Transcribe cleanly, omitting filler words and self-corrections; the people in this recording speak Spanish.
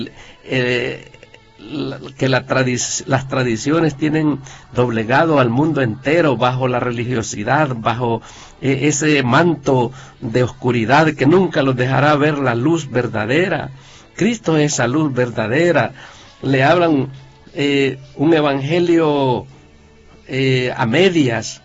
eh, que las tradiciones tienen doblegado al mundo entero bajo la religiosidad, bajo ese manto de oscuridad que nunca los dejará ver la luz verdadera. Cristo es esa luz verdadera. Le hablan un evangelio a medias,